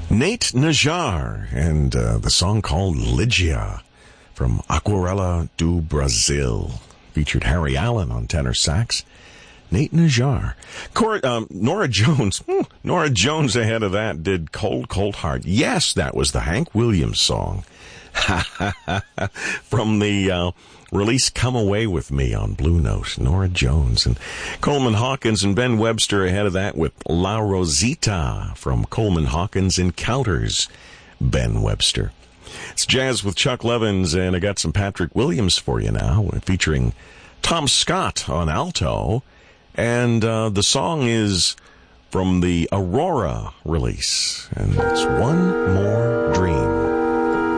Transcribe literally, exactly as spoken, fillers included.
Nate Najar and uh, the song called Ligia from Aquarela do Brasil. Featured Harry Allen on tenor sax. Nate Najar. Cora, um, Nora Jones. Hmm, Nora Jones ahead of that did Cold, Cold Heart. Yes, that was the Hank Williams song. From the uh, release Come Away With Me on Blue Note. Nora Jones. And Coleman Hawkins and Ben Webster ahead of that with La Rosita from Coleman Hawkins Encounters. Ben Webster. It's Jazz with Chuck Levins, and I got some Patrick Williams for you now, featuring Tom Scott on alto. And uh, the song is from the Aurora release, and it's One More Dream.